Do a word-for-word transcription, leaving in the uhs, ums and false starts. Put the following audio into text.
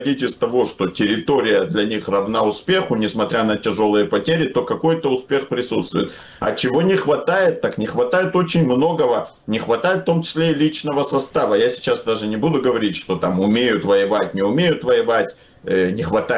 из того, что территория для них равна успеху, несмотря на тяжелые потери, то какой-то успех присутствует. А чего не хватает? Так не хватает очень многого. Не хватает в том числе и личного состава. Я сейчас даже не буду говорить, что там умеют воевать, не умеют воевать, не хватает